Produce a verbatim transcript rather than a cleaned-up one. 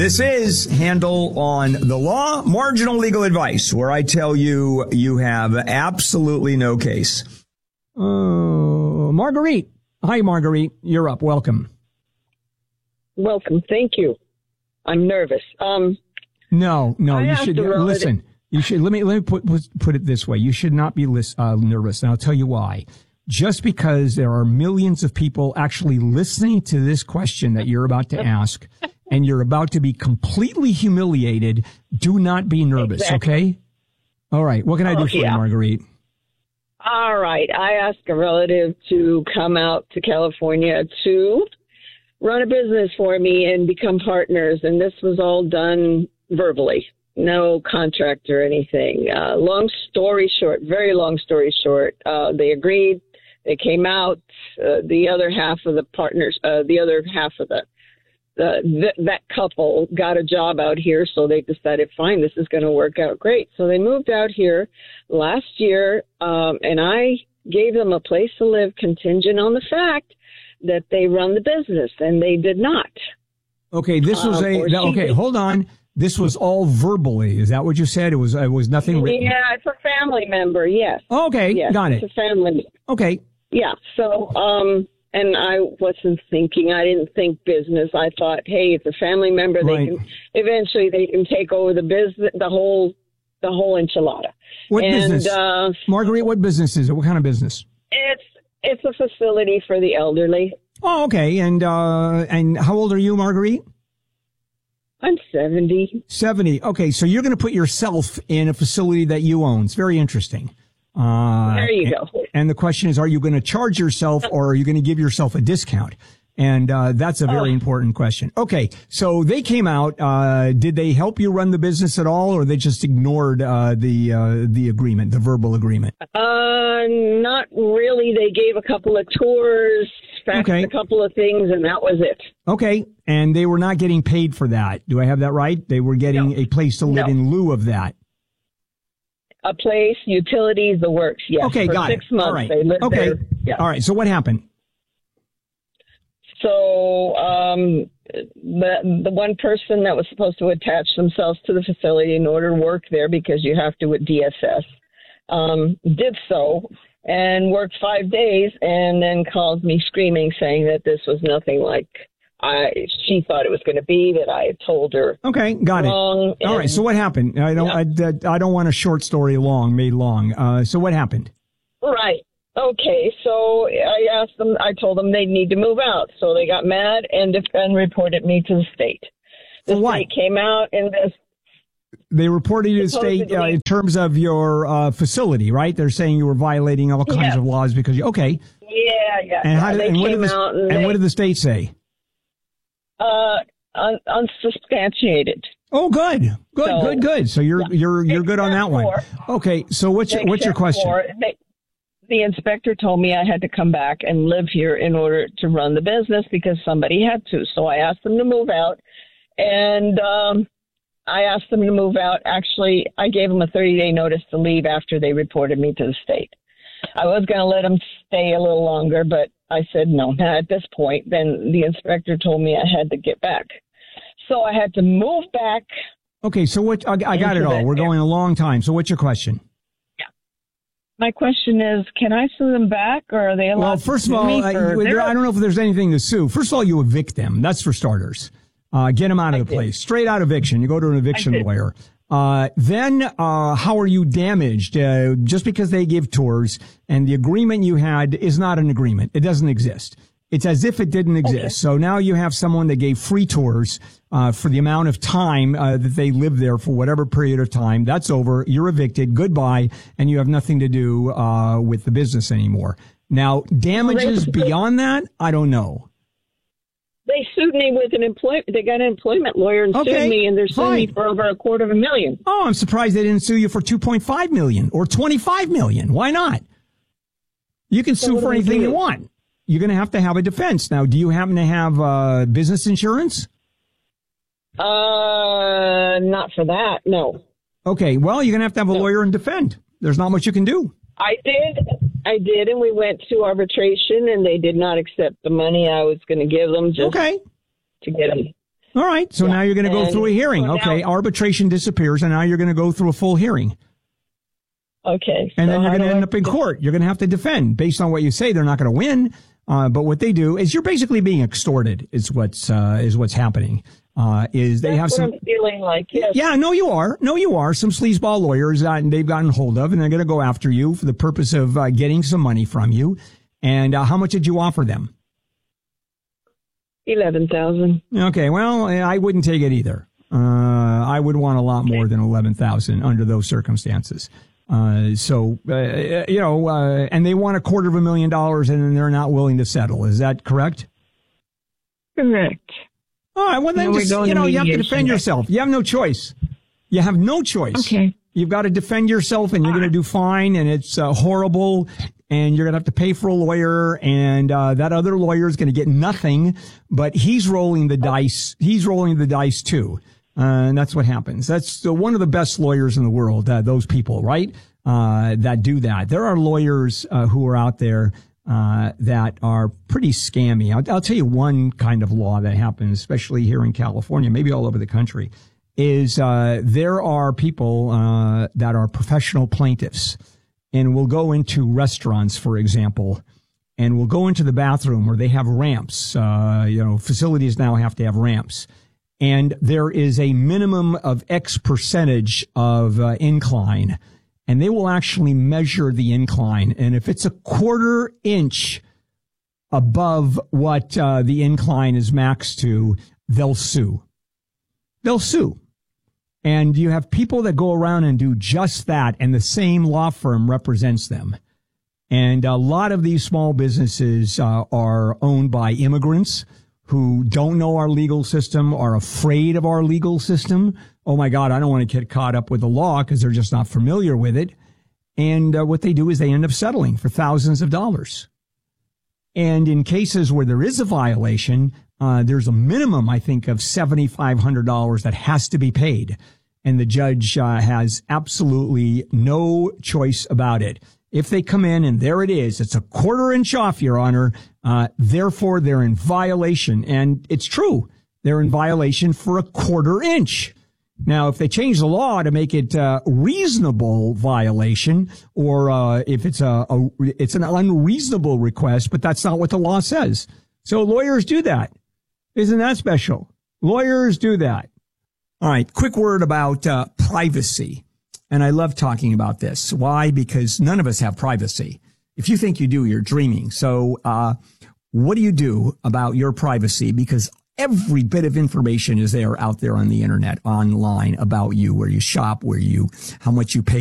This is Handel on the Law, marginal legal advice, where I tell you you have absolutely no case. Uh, Marguerite. Hi, Marguerite. You're up. Welcome. Welcome. Thank you. I'm nervous. Um, no, no, I you should listen. You should let me let me put put it this way. You should not be uh, nervous, and I'll tell you why. Just because there are millions of people actually listening to this question that you're about to ask, and you're about to be completely humiliated, do not be nervous, exactly. Okay? All right. What can I do oh, for yeah. you, Marguerite? All right. I asked a relative to come out to California to run a business for me and become partners, and this was all done verbally. No contract or anything. Uh, long story short, very long story short, uh, they agreed. They came out. Uh, the other half of the partners, uh, the other half of the, the th- that couple got a job out here, so they decided, fine, this is going to work out great. So they moved out here last year, um, and I gave them a place to live contingent on the fact that they run the business, and they did not. Okay, this was um, a that, okay. Did. Hold on. This was all verbally. Is that what you said? It was. It was nothing written. Yeah, it's a family member. Yes. Okay, yes, got it. It's a family. Okay. Yeah. So, um, and I wasn't thinking. I didn't think business. I thought, hey, it's a family member. Right. They can eventually they can take over the business, the whole, the whole enchilada. What and, business, uh, Marguerite? What business is it? What kind of business? It's it's a facility for the elderly. Oh, okay. And uh, and how old are you, Marguerite? I'm seventy. seventy. Okay, so you're going to put yourself in a facility that you own. It's very interesting. Uh, there you and, go. And the question is, are you going to charge yourself or are you going to give yourself a discount? And uh, that's a very oh. important question. Okay, so they came out. Uh, did they help you run the business at all, or they just ignored uh, the uh, the agreement, the verbal agreement? Uh, not really. They gave a couple of tours, faxed okay. a couple of things, and that was it. Okay, and they were not getting paid for that. Do I have that right? They were getting no. a place to live no. in lieu of that. A place, utilities, the works, yes. Okay, For got six it. months, All right. they lived okay. there. Yeah. All right, so what happened? So um, the the one person that was supposed to attach themselves to the facility in order to work there, because you have to with D S S, um, did so and worked five days and then called me screaming, saying that this was nothing like I she thought it was going to be, that I had told her. Okay, got wrong, it. All right, so what happened? I don't yeah. I, I don't want a short story long, made long. Uh, so what happened? Right. Okay, so I asked them, I told them they'd need to move out. So they got mad and, and reported me to the state. The For what? state came out and this. They reported you to the state uh, in terms of your uh, facility, right? They're saying you were violating all kinds yes. of laws because you, okay. Yeah, yeah. And, yeah, how did, and, what did the, and, and they, they, what did the state say? Uh, un, unsubstantiated. Oh, good, good, so, good, good. So you're, yeah. you're, you're good on that one. For, okay. So what's your, what's your question? For, they, The inspector told me I had to come back and live here in order to run the business because somebody had to. So I asked them to move out, and um, I asked them to move out. Actually, I gave them a thirty-day notice to leave after they reported me to the state. I was going to let them stay a little longer, but I said no. Now, at this point, then the inspector told me I had to get back. So I had to move back. Okay, so what? I, I got it all. We're going a long time. So what's your question? My question is, can I sue them back, or are they allowed well, first to of all, I, I don't know if there's anything to sue. First of all, you evict them. That's for starters. Uh, get them out of I the did. place. Straight out eviction. You go to an eviction lawyer. Uh, then, uh, how are you damaged? Uh, just because they give tours and the agreement you had is not an agreement. It doesn't exist. It's as if it didn't exist. Okay. So now you have someone that gave free tours uh for the amount of time uh, that they lived there for whatever period of time. That's over. You're evicted. Goodbye. And you have nothing to do uh with the business anymore. Now, damages well, they, beyond that, I don't know. They sued me with an employment. They got an employment lawyer and okay. sued me, and they're suing Fine. me for over a quarter of a million. Oh, I'm surprised they didn't sue you for two point five million or twenty-five million. Why not? You can so sue for anything you want. You're going to have to have a defense. Now, do you happen to have uh, business insurance? Uh, not for that, no. Okay, well, you're going to have to have a no. lawyer and defend. There's not much you can do. I did. I did, and we went to arbitration, and they did not accept the money I was going to give them just okay. to get them. All right. So yeah. now you're going to go and through a hearing. so Okay. now, Arbitration disappears, and now you're going to go through a full hearing. Okay. And so then you're going to how do end I- up in court. You're going to have to defend based on what you say. They're not going to win. Uh, but what they do is you're basically being extorted is what's, uh, is what's happening. Uh, is they That's have what some. I'm feeling like. Yes. Yeah, no, you are. No, you are. Some sleazeball lawyers that they've gotten hold of, and they're going to go after you for the purpose of uh, getting some money from you. And uh, how much did you offer them? Eleven thousand. Okay, well, I wouldn't take it either. Uh, I would want a lot more than eleven thousand under those circumstances. Uh, so, uh, you know, uh, and they want a quarter of a million dollars, and then they're not willing to settle. Is that correct? Correct. All right. Well, then, No, we're just, going you to know, you have to mediation. defend yourself. You have no choice. You have no choice. Okay. You've got to defend yourself, and you're going to do fine, and it's uh, horrible, and you're going to have to pay for a lawyer, and uh, that other lawyer is going to get nothing, but he's rolling the dice. He's rolling the dice too, uh, and that's what happens. That's uh, one of the best lawyers in the world. Uh, those people, right? Uh, that do that. There are lawyers uh, who are out there uh, that are pretty scammy. I'll, I'll tell you one kind of law that happens, especially here in California, maybe all over the country. Is uh, there are people uh, that are professional plaintiffs and will go into restaurants, for example, and will go into the bathroom where they have ramps. Uh, you know, facilities now have to have ramps. And there is a minimum of X percentage of uh, incline. And they will actually measure the incline. And if it's a quarter inch above what uh, the incline is maxed to, they'll sue. They'll sue. And you have people that go around and do just that, and the same law firm represents them. And a lot of these small businesses uh, are owned by immigrants who don't know our legal system, are afraid of our legal system. Oh, my God, I don't want to get caught up with the law because they're just not familiar with it. And uh, what they do is they end up settling for thousands of dollars. And in cases where there is a violation, uh, there's a minimum, I think, of seven thousand five hundred dollars that has to be paid. And the judge uh, has absolutely no choice about it. If they come in and there it is, it's a quarter inch off, Your Honor. Uh, therefore, they're in violation. And it's true. They're in violation for a quarter inch. Now, if they change the law to make it uh, reasonable violation, or uh, if it's a, a it's an unreasonable request, but that's not what the law says. So lawyers do that. Isn't that special? Lawyers do that. All right. Quick word about uh, privacy. And I love talking about this. Why? Because none of us have privacy. If you think you do, you're dreaming. So uh, what do you do about your privacy? Because every bit of information is there out there on the internet, online, about you, where you shop, where you, how much you pay.